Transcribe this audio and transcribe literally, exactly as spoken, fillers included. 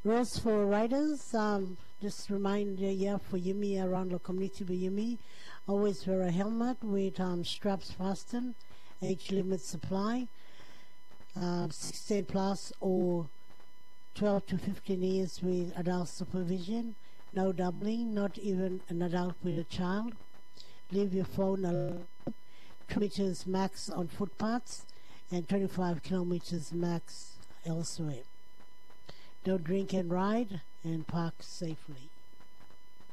Rules for riders. Um, just remind you, yeah, for Yumi around the community of Yumi, always wear a helmet with um, straps fastened, age limit supply, uh, sixteen plus or twelve to fifteen years with adult supervision, no doubling, not even an adult with a child. Leave your phone alone, two meters max on footpaths and twenty-five kilometers max elsewhere. Don't drink and ride, and park safely.